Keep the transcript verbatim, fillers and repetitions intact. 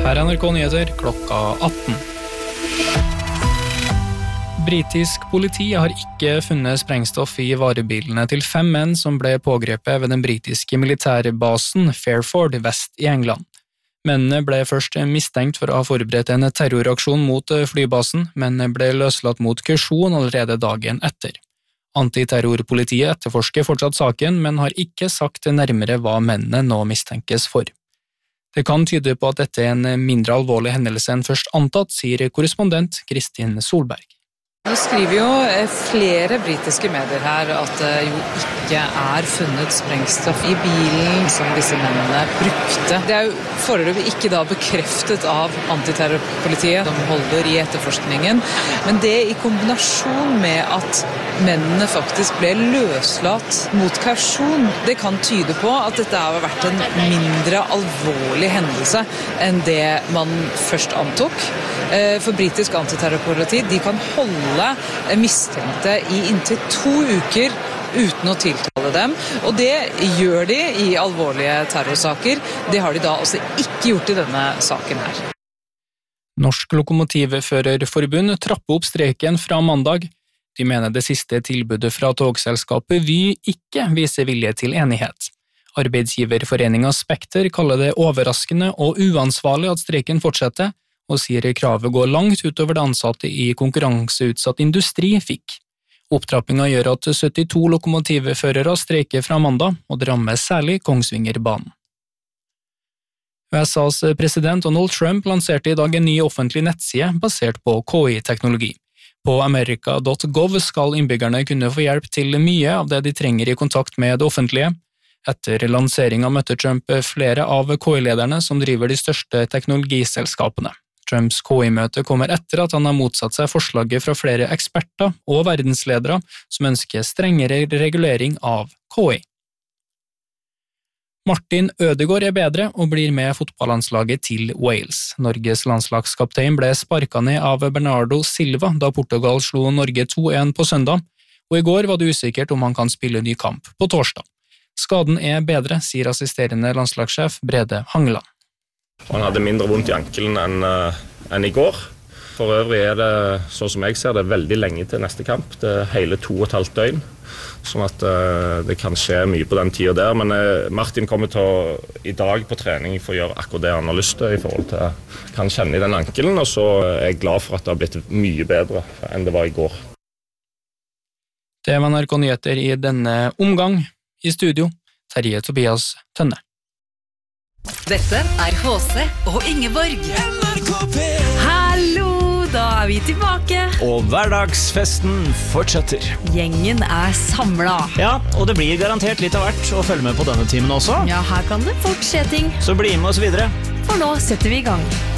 Her er N R K Nyheter klokka atten. Britisk politi har ikke funnet sprengstoff i varebilene til fem menn som ble pågrepet ved den britiske militærbasen Fairford vest i England. Mennene ble først mistenkt for å ha forberedt en terroraksjon mot flybasen, men ble løslatt mot kausjon allerede dagen etter. Antiterrorpolitiet etterforsker fortsatt saken, men har ikke sagt nærmere hva mennene nå mistenkes for. Det kan tyde på at dette er en mindre alvorlig hendelse enn først antatt, sier korrespondent Kristin Solberg. Nå skriver jo flere britiske medier her at det jo ikke er funnet sprengstoff i bilen som disse mennene brukte. Det er jo foreløpig ikke da bekreftet av antiterrorpolitiet som holder i etterforskningen, men det i kombinasjon med at mennene faktisk ble løslatt mot kausjon, det kan tyde på at dette har vært en mindre alvorlig hendelse enn det man først antok. For britisk antiterrorpoliti, de kan holde mistenkte i inntil to uker uten å tiltale dem, og det gjør de i alvorlige terrorsaker. Det har de da også ikke gjort i denne saken her. Norsk Lokomotivførerforbund trapper opp streiken fra mandag. De mener det siste tilbudet fra togselskapet Vy ikke viser vilje til enighet. Arbeidsgiverforeningen Spekter kaller det overraskende og uansvarlig at streiken fortsetter, og sier kravet går langt utover det ansatte i konkurranseutsatt industri fikk. Opptrappingen gjør at syttito lokomotivførere streiker fra mandag, og det rammer særlig Kongsvingerbanen. U S A's president Donald Trump lanserte i dag en ny offentlig nettside basert på K I-teknologi. På america punktum gov skal innbyggerne kunne få hjelp til mye av det de trenger i kontakt med det offentlige. Etter lanseringen møtte Trump flere av K I-lederne som driver de største teknologiselskapene. Trumps K I-møte kommer etter at han har motsatt seg forslaget fra flere eksperter og verdensledere som ønsker strengere regulering av K I. Martin Ødegaard er bedre og blir med fotballandslaget til Wales. Norges landslagskaptein ble sparket ned av Bernardo Silva da Portugal slo Norge to en på søndag, og i går var det usikkert om han kan spille ny kamp på torsdag. Skaden er bedre, sier assisterende landslagssjef Brede Hangeland. Han hadde mindre vondt i ankelen enn, uh, enn i går. For øvrig er det, sånn som jeg ser det, veldig lenge til neste kamp. Det er hele to og et halvt døgn, sånn at uh, det kan skje mye på den tiden der. Men uh, Martin kommer til å i dag på trening for å gjøre akkurat det han har lyst til i forhold til hva han kjenner i den ankelen, og så er jeg glad for at det har blitt mye bedre enn det var i går. Det var N R K Nyheter i denne omgang. I studio, Terje Tobias Tønne. Dette er H C og Ingeborg. Hallo, da er vi tilbake. Og hverdagsfesten fortsetter. Gjengen er samlet. Ja, og det blir garantert litt av hvert å følge med på denne timen også. Ja, her kan det fort skje ting. Så bli med oss videre. For nå setter vi i gang.